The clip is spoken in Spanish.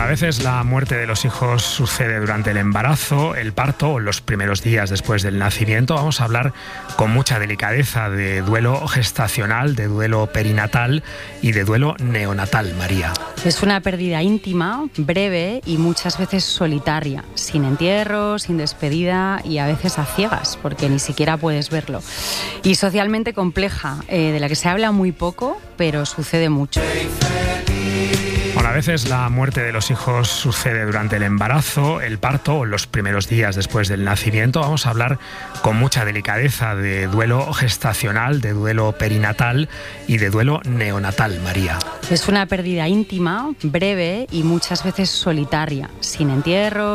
A veces la muerte de los hijos sucede durante el embarazo, el parto o los primeros días después del nacimiento. Vamos a hablar con mucha delicadeza de duelo gestacional, de duelo perinatal y de duelo neonatal, María. Es una pérdida íntima, breve y muchas veces solitaria, sin entierro, sin despedida y a veces a ciegas, porque ni siquiera puedes verlo. Y socialmente compleja, de la que se habla muy poco, pero sucede mucho. Bueno, a veces la muerte de los hijos sucede durante el embarazo, el parto o los primeros días después del nacimiento. Vamos a hablar con mucha delicadeza de duelo gestacional, de duelo perinatal y de duelo neonatal, María. Es una pérdida íntima, breve y muchas veces solitaria, sin entierro,